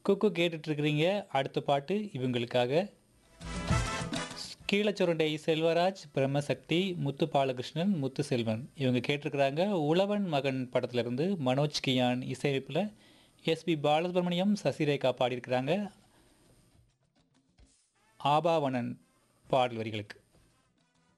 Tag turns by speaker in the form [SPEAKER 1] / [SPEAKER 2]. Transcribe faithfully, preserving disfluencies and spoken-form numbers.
[SPEAKER 1] குக்கு கேட்டுட்ருக்கிறீங்க. அடுத்த பாட்டு இவங்களுக்காக. கீழச்சுரண்டை செல்வராஜ், பிரம்மசக்தி, முத்து பாலகிருஷ்ணன், முத்துசெல்வன் இவங்க கேட்டிருக்கிறாங்க. உழவன் மகன் படத்திலிருந்து மனோஜ் கியான் இசையமைப்பில் எஸ்பி பாலசுப்ரமணியம், சசிரேகா பாடியிருக்கிறாங்க. ஆபாவணன் பாடல் வரிகளுக்கு.